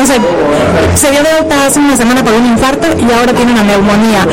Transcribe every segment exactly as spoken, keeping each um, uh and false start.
no sé, se dio de alta hace una semana por un infarto y ahora tiene una neumonía.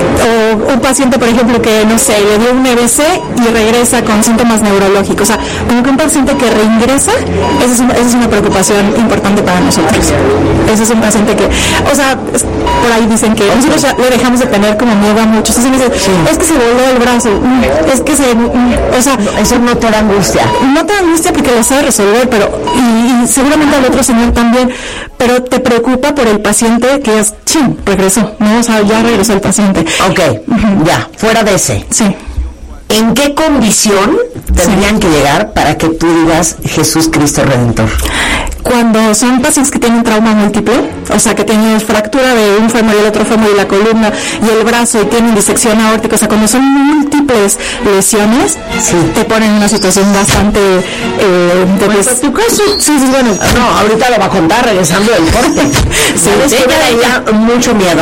O un paciente, por ejemplo, que, no sé, le dio un E B C y regresa con síntomas neurológicos. O sea, como que un paciente que reingresa, esa es una, esa es una preocupación importante para nosotros. Ese es un paciente que, o sea, por ahí dicen que nosotros ya le dejamos de tener como miedo a muchos. Entonces me dicen, sí. es que se voló el brazo, es que se, o sea, eso no te da angustia. No te da angustia porque lo sabe resolver, pero, y, y seguramente al otro señor también, pero te preocupa por el paciente que es, chin, regresó, ¿no? O sea, ya regresó el paciente. Ok, uh-huh. ya, fuera de ese. Sí. ¿En qué condición tendrían sí. que llegar para que tú digas Jesús Cristo Redentor? Cuando son pacientes que tienen trauma múltiple, o sea, que tienen fractura de un fémur y el otro fémur y la columna y el brazo y tienen disección aórtica, o sea, cuando son múltiples lesiones, sí. te ponen en una situación bastante... Eh, de pues, pues, ¿tu caso? Sí, sí, bueno. No, ahorita lo va a contar regresando del corte. Sí, ¿Sabes que me da mucho miedo?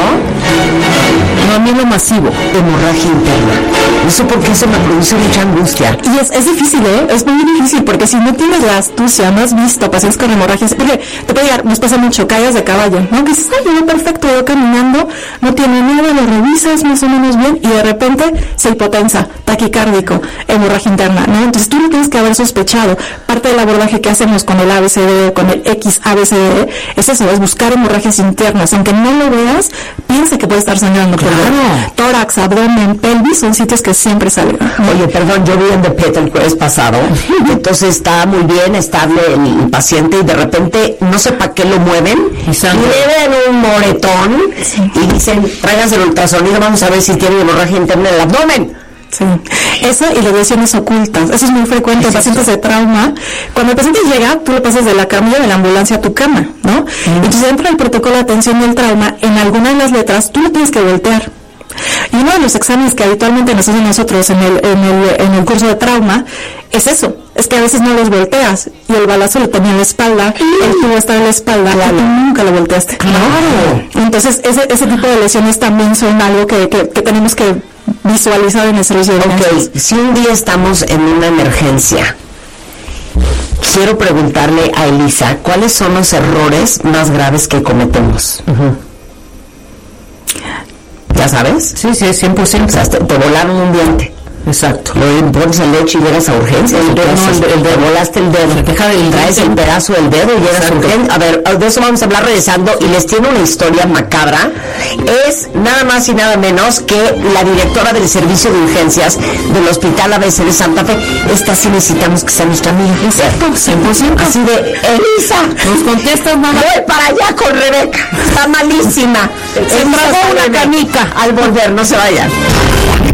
No, a mí lo masivo, hemorragia interna. No sé por qué eso me produce mucha angustia. Y es, es difícil, ¿eh? Es muy difícil, porque si no tienes la astucia, no has visto pacientes con hemorragias, porque te puede llegar, nos pasa mucho, caídas de caballo, ¿no? Que dices, ay, yo perfecto, yo caminando, no tiene nada, lo revisas más o menos bien, y de repente se hipotensa, taquicárdico, hemorragia interna, ¿no? Entonces tú lo tienes que haber sospechado. Parte del abordaje que hacemos con el A B C D, con el X A B C D, es eso, es buscar hemorragias internas, aunque no lo veas, piensa que puede estar sangrando. Claro. Tórax, abdomen, pelvis, son sitios que siempre salen. Oye, perdón, yo vi en The Pit el jueves pasado, entonces está muy bien, estable el, el paciente y de repente, no sé para qué lo mueven, y le ven un moretón sí. y dicen, tráiganse el ultrasonido, vamos a ver si tiene hemorragia interna en el abdomen. Sí, eso y las lesiones ocultas, eso es muy frecuente en pacientes eso? de trauma. Cuando el paciente llega, tú lo pasas de la camilla de la ambulancia a tu cama, ¿no? Mm. Entonces dentro del protocolo de atención del trauma, en alguna de las letras, tú lo tienes que voltear. Y uno de los exámenes que habitualmente nos hacen nosotros en el, en el, en el curso de trauma es eso, es que a veces no los volteas y el balazo lo tenía en la espalda, mm. el tubo está en la espalda claro. y tú nunca lo volteaste. Claro. Entonces ese, ese tipo de lesiones también son algo que, que, que tenemos que visualizar en el servicio de urgencias. Ok, si un día estamos en una emergencia, quiero preguntarle a Elisa, ¿cuáles son los errores más graves que cometemos? Uh-huh. ¿Ya sabes? Sí, sí, cien por ciento. O sea, te, te volaron un diente. Exacto. Lo pones el leche y llegas a urgencias. El dedo, no, el, el dedo. Te volaste el dedo. Deja del traes el pedazo del dedo y llegas Exacto. a urgencias. A ver, de eso vamos a hablar regresando y les tiene una historia macabra. Es nada más y nada menos que la directora del servicio de urgencias del Hospital A B C de Santa Fe. Esta sí necesitamos que sea nuestra amiga. Exacto, cien por ciento. Así de, Elisa, nos contestas, mamá. Voy para allá con Rebeca. Está malísima. Se tragó una canica. Al volver, no se vayan.